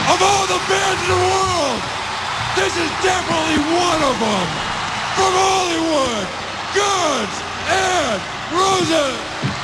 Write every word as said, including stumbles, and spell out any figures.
Of all the bands in the world, this is definitely one of them. From Hollywood, Guns N' Roses.